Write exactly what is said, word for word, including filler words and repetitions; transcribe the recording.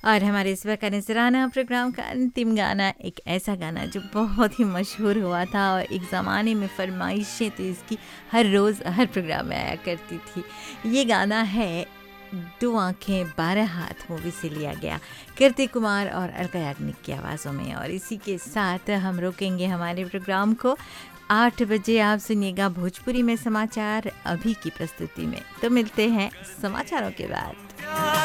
और हमारे इस वक्त का नजराना प्रोग्राम का अंतिम गाना एक ऐसा गाना जो बहुत ही मशहूर हुआ था और एक ज़माने में फरमाइशें तो इसकी हर रोज़ हर प्रोग्राम में आया करती थी। ये गाना है दो आंखें बारह हाथ मूवी से लिया गया, कीर्ति कुमार और अलका याग्निक की आवाज़ों में। और इसी के साथ हम रोकेंगे हमारे प्रोग्राम को। आठ बजे आप सुनिएगा भोजपुरी में समाचार अभी की प्रस्तुति में। तो मिलते हैं समाचारों के बाद।